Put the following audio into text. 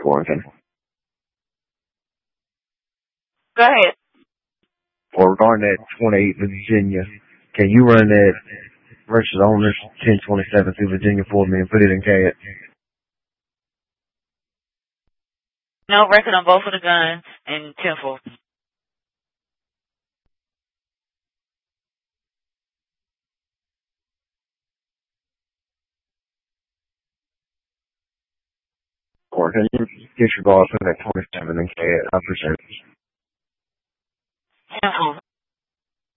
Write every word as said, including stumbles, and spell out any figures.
Warrington. Go ahead. Or regarding that twenty-eight Virginia, can you run that versus owners ten twenty-seven through Virginia for me and put it in C A D? No record on both of the guns and ten four. Or can you disregard putting that twenty-seven in C A D? I appreciate it. ten four.